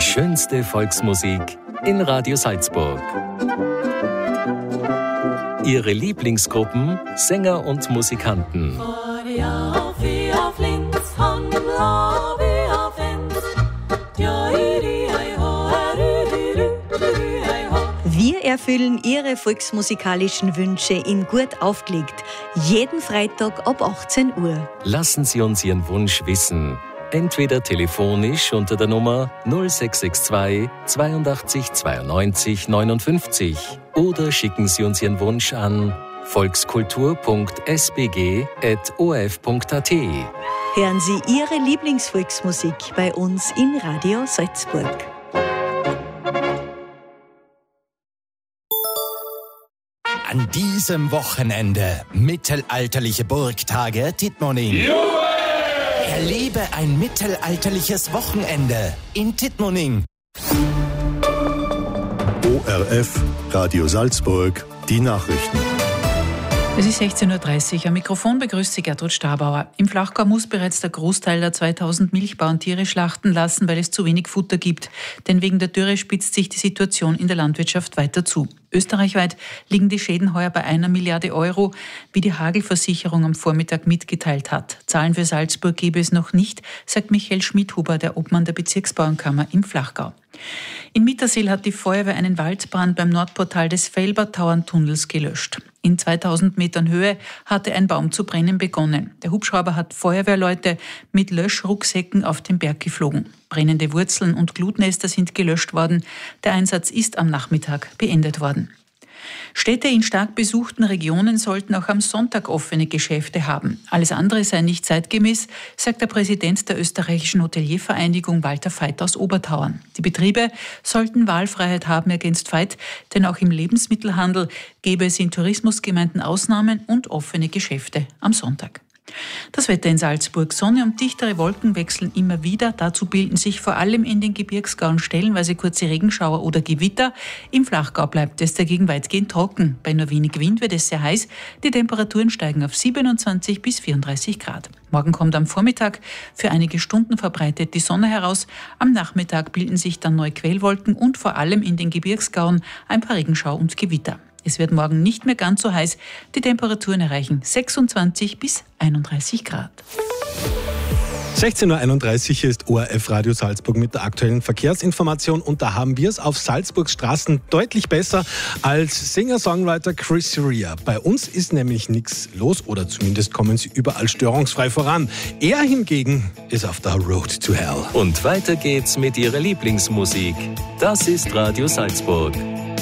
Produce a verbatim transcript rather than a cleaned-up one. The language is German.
schönste Volksmusik in Radio Salzburg. Ihre Lieblingsgruppen, Sänger und Musikanten. Wir erfüllen Ihre volksmusikalischen Wünsche in gut aufgelegt. Jeden Freitag ab achtzehn Uhr. Lassen Sie uns Ihren Wunsch wissen. Entweder telefonisch unter der Nummer null sechs sechs zwei zweiundachtzig zweiundneunzig neunundfünfzig oder schicken Sie uns Ihren Wunsch an volkskultur punkt s b g at o f punkt a t. Hören Sie Ihre Lieblingsvolksmusik bei uns in Radio Salzburg. An diesem Wochenende mittelalterliche Burgtage Tittmoning. Erlebe ein mittelalterliches Wochenende in Tittmoning. O R F, Radio Salzburg, die Nachrichten. Es ist sechzehn Uhr dreißig. Am Mikrofon begrüßt Sie Gertrud Stabauer. Im Flachgau muss bereits der Großteil der zweitausend Milchbauern Tiere schlachten lassen, weil es zu wenig Futter gibt. Denn wegen der Dürre spitzt sich die Situation in der Landwirtschaft weiter zu. Österreichweit liegen die Schäden heuer bei einer Milliarde Euro, wie die Hagelversicherung am Vormittag mitgeteilt hat. Zahlen für Salzburg gebe es noch nicht, sagt Michael Schmidhuber, der Obmann der Bezirksbauernkammer im Flachgau. In Mittersill hat die Feuerwehr einen Waldbrand beim Nordportal des Felbertauerntunnels gelöscht. In zweitausend Metern Höhe hatte ein Baum zu brennen begonnen. Der Hubschrauber hat Feuerwehrleute mit Löschrucksäcken auf den Berg geflogen. Brennende Wurzeln und Glutnester sind gelöscht worden. Der Einsatz ist am Nachmittag beendet worden. Städte in stark besuchten Regionen sollten auch am Sonntag offene Geschäfte haben. Alles andere sei nicht zeitgemäß, sagt der Präsident der österreichischen Hoteliervereinigung Walter Veit aus Obertauern. Die Betriebe sollten Wahlfreiheit haben, ergänzt Veit, denn auch im Lebensmittelhandel gäbe es in Tourismusgemeinden Ausnahmen und offene Geschäfte am Sonntag. Das Wetter in Salzburg. Sonne und dichtere Wolken wechseln immer wieder. Dazu bilden sich vor allem in den Gebirgsgauen stellenweise kurze Regenschauer oder Gewitter. Im Flachgau bleibt es dagegen weitgehend trocken. Bei nur wenig Wind wird es sehr heiß. Die Temperaturen steigen auf siebenundzwanzig bis vierunddreißig Grad. Morgen kommt am Vormittag für einige Stunden verbreitet die Sonne heraus. Am Nachmittag bilden sich dann neue Quellwolken und vor allem in den Gebirgsgauen ein paar Regenschauer und Gewitter. Es wird morgen nicht mehr ganz so heiß. Die Temperaturen erreichen sechsundzwanzig bis einunddreißig Grad. sechzehn Uhr einunddreißig ist O R F Radio Salzburg mit der aktuellen Verkehrsinformation und da haben wir es auf Salzburgs Straßen deutlich besser als Singer-Songwriter Chris Rea. Bei uns ist nämlich nichts los oder zumindest kommen sie überall störungsfrei voran. Er hingegen ist auf der Road to Hell. Und weiter geht's mit Ihrer Lieblingsmusik. Das ist Radio Salzburg.